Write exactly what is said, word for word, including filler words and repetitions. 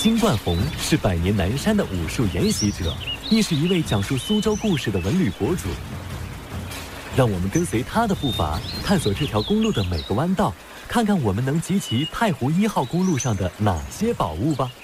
金冠宏是百年南山的武术研习者，亦是一位讲述苏州故事的文旅博主。让我们跟随他的步伐，探索这条公路的每个弯道，看看我们能集齐太湖一号公路上的哪些宝物吧。